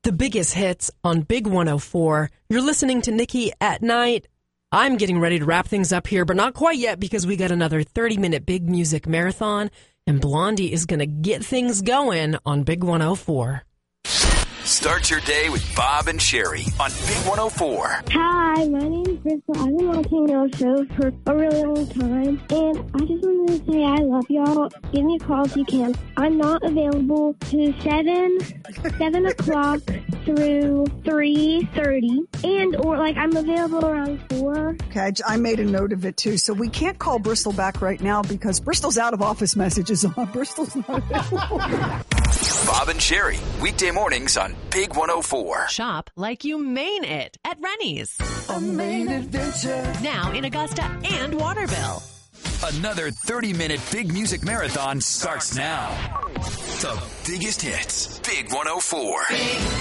The biggest hits on Big 104. You're listening to Nikki at Night. I'm getting ready to wrap things up here, but not quite yet because we got another 30-minute big music marathon, and Blondie is going to get things going on Big 104. Start your day with Bob and Sherry on Big 104. Hi, my name is Bristol. I've been watching your show for a really long time, and I just wanted to say I love y'all. Give me a call if you can. I'm not available to 7 o'clock through 3:30, and or like I'm available around 4. Okay, I made a note of it too. So we can't call Bristol back right now because Bristol's out of office messages on. Bristol's not available. Bob and Sherry, weekday mornings on Big 104. Shop like you mean it at Rennie's. A main adventure. Now in Augusta and Waterville. Another 30-minute big music marathon starts now. The biggest hits, Big 104.